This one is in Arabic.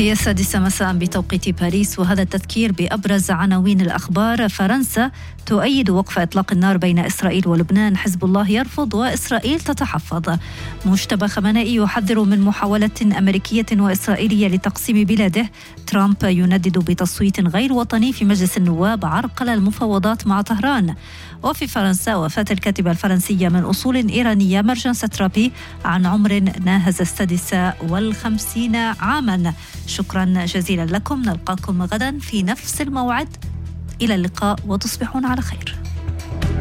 هي 6 مساء بتوقيت باريس، وهذا التذكير بأبرز عناوين الأخبار. فرنسا تؤيد وقف إطلاق النار بين إسرائيل ولبنان، حزب الله يرفض وإسرائيل تتحفظ. مجتبى خامنئي يحذر من محاولة أمريكية وإسرائيلية لتقسيم بلاده. ترامب يندد بتصويت غير وطني في مجلس النواب عرقل المفاوضات مع طهران. وفي فرنسا وفاة الكاتبة الفرنسية من أصول إيرانية مرجان سترابي عن عمر ناهز 56 عاما. شكرا جزيلا لكم، نلقاكم غدا في نفس الموعد. إلى اللقاء وتصبحون على خير.